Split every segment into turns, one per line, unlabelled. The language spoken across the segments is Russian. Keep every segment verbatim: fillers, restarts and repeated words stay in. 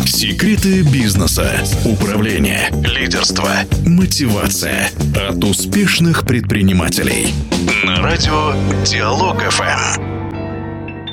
Секреты бизнеса, управления, лидерства, мотивация от успешных предпринимателей. На радио Диалог эф эм.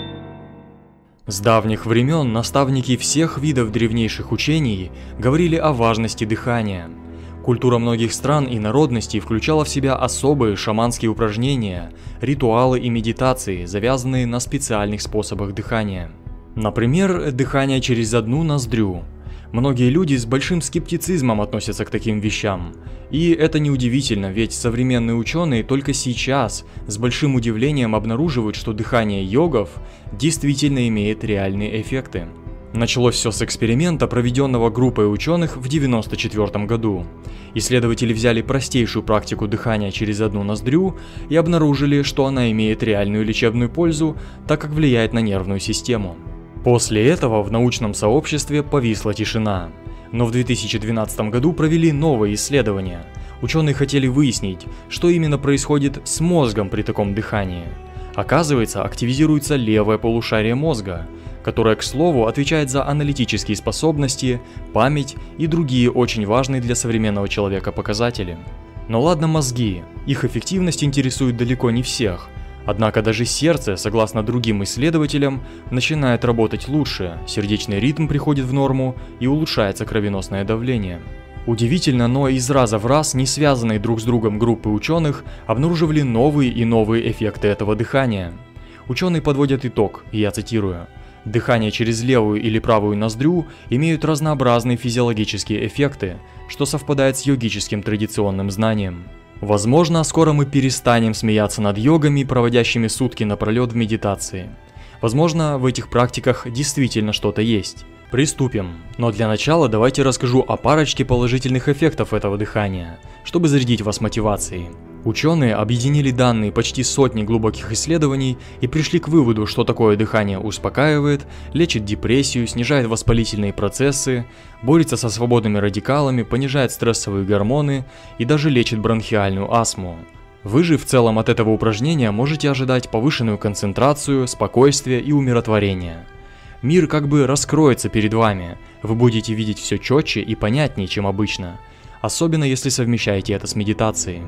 С давних времен наставники всех видов древнейших учений говорили о важности дыхания. Культура многих стран и народностей включала в себя особые шаманские упражнения, ритуалы и медитации, завязанные на специальных способах дыхания. Например, дыхание через одну ноздрю. Многие люди с большим скептицизмом относятся к таким вещам. И это неудивительно, ведь современные ученые только сейчас с большим удивлением обнаруживают, что дыхание йогов действительно имеет реальные эффекты. Началось все с эксперимента, проведенного группой ученых в девяносто четвёртом году. Исследователи взяли простейшую практику дыхания через одну ноздрю и обнаружили, что она имеет реальную лечебную пользу, так как влияет на нервную систему. После этого в научном сообществе повисла тишина. Но в две тысячи двенадцатом году провели новые исследования. Ученые хотели выяснить, что именно происходит с мозгом при таком дыхании. Оказывается, активизируется левое полушарие мозга, которое, к слову, отвечает за аналитические способности, память и другие очень важные для современного человека показатели. Но ладно мозги, их эффективность интересует далеко не всех. Однако даже сердце, согласно другим исследователям, начинает работать лучше, сердечный ритм приходит в норму и улучшается кровеносное давление. Удивительно, но из раза в раз не связанные друг с другом группы ученых обнаруживали новые и новые эффекты этого дыхания. Ученые подводят итог, и я цитирую: «Дыхание через левую или правую ноздрю имеют разнообразные физиологические эффекты, что совпадает с йогическим традиционным знанием. Возможно, скоро мы перестанем смеяться над йогами, проводящими сутки напролет в медитации. Возможно, в этих практиках действительно что-то есть. Приступим. Но для начала давайте расскажу о парочке положительных эффектов этого дыхания, чтобы зарядить вас мотивацией. Ученые объединили данные почти сотни глубоких исследований и пришли к выводу, что такое дыхание успокаивает, лечит депрессию, снижает воспалительные процессы, борется со свободными радикалами, понижает стрессовые гормоны и даже лечит бронхиальную астму. Вы же в целом от этого упражнения можете ожидать повышенную концентрацию, спокойствие и умиротворение. Мир как бы раскроется перед вами, вы будете видеть все четче и понятнее, чем обычно, особенно если совмещаете это с медитацией.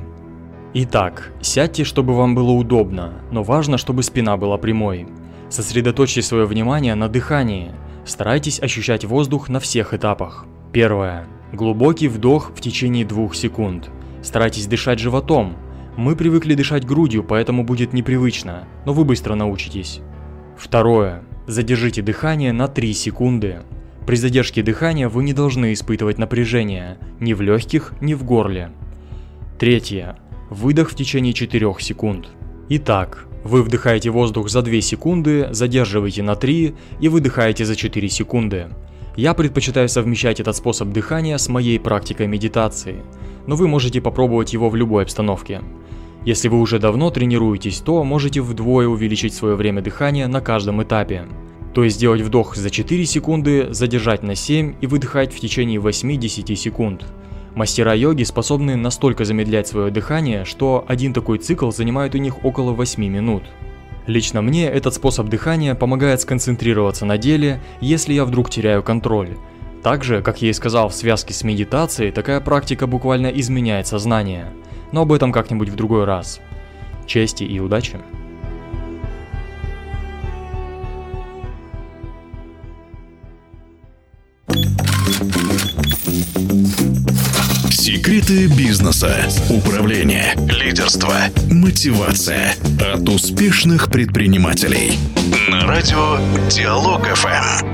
Итак, сядьте, чтобы вам было удобно, но важно, чтобы спина была прямой. Сосредоточьте свое внимание на дыхании, старайтесь ощущать воздух на всех этапах. Первое. Глубокий вдох в течение двух секунд. Старайтесь дышать животом. Мы привыкли дышать грудью, поэтому будет непривычно, но вы быстро научитесь. Второе. Задержите дыхание на три секунды. При задержке дыхания вы не должны испытывать напряжение ни в легких, ни в горле. Третье. Выдох в течение четырёх секунд. Итак, вы вдыхаете воздух за две секунды, задерживаете на три и выдыхаете за четыре секунды. Я предпочитаю совмещать этот способ дыхания с моей практикой медитации, но вы можете попробовать его в любой обстановке. Если вы уже давно тренируетесь, то можете вдвое увеличить свое время дыхания на каждом этапе. То есть сделать вдох за четыре секунды, задержать на семь и выдыхать в течение восьми-десяти секунд. Мастера йоги способны настолько замедлять свое дыхание, что один такой цикл занимает у них около восьми минут. Лично мне этот способ дыхания помогает сконцентрироваться на деле, если я вдруг теряю контроль. Также, как я и сказал, в связке с медитацией такая практика буквально изменяет сознание. Но об этом как-нибудь в другой раз. Чести и удачи!
Секреты бизнеса, управления, лидерства, мотивация от успешных предпринимателей. На радио Диалог эф эм.